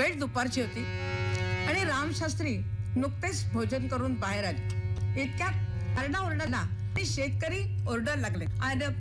वेळ दुपारची होती आणि रामशास्त्री नुकतेच भोजन करून बाहेर आले. इतक्यात आरडाओरडा आणि शेतकरी ओरडायला लागले,